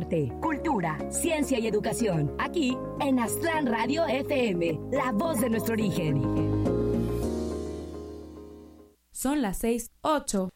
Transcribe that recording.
arte, cultura, ciencia y educación. Aquí en Aztlán Radio FM, la voz de nuestro origen. Son las 6:08.